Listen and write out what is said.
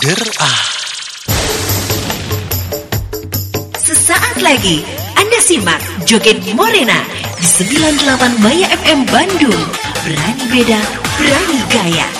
seger Sesaat lagi Anda simak Joget Morena di 98 Maya FM Bandung. Berani beda, berani gaya.